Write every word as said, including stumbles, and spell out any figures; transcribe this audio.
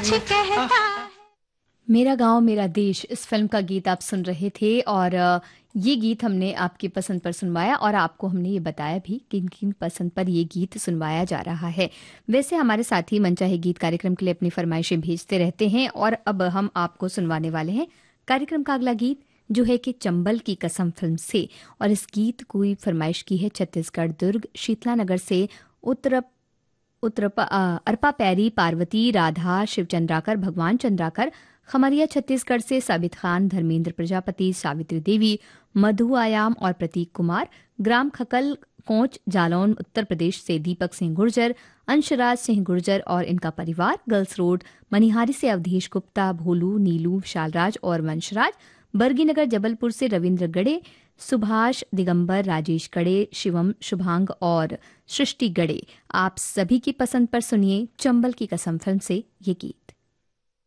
कुछ कहता है। मेरा गांव मेरा देश, इस फिल्म का गीत आप सुन रहे थे और अ, ये गीत हमने आपकी पसंद पर सुनवाया और आपको हमने ये बताया भी कि किन पसंद पर ये गीत सुनवाया जा रहा है। वैसे हमारे साथी मनचाहे गीत कार्यक्रम के लिए अपनी फरमाइशें भेजते रहते हैं और अब हम आपको सुनवाने वाले हैं कार्यक्रम का अगला गीत, जो है कि चंबल की कसम फिल्म से। और इस गीत को फरमाइश की है छत्तीसगढ़ दुर्ग शीतलानगर से उत्तर उत्तर अरपा पैरी पार्वती राधा शिवचंद्राकर भगवान चंद्राकर। खमरिया छत्तीसगढ़ से साबित खान धर्मेंद्र प्रजापति सावित्री देवी मधु आयाम और प्रतीक कुमार। ग्राम खकल कोंच जालौन उत्तर प्रदेश से दीपक सिंह गुर्जर अंशराज सिंह गुर्जर और इनका परिवार। गर्ल्स रोड मनिहारी से अवधेश गुप्ता भोलू नीलू विशालराज और वंशराज। बरगीनगर जबलपुर से रविंद्र गड़े सुभाष दिगंबर राजेश गड़े शिवम शुभांग और सृष्टि गड़े। आप सभी की पसंद पर सुनिए चंबल की कसम फिल्म से ये गीत।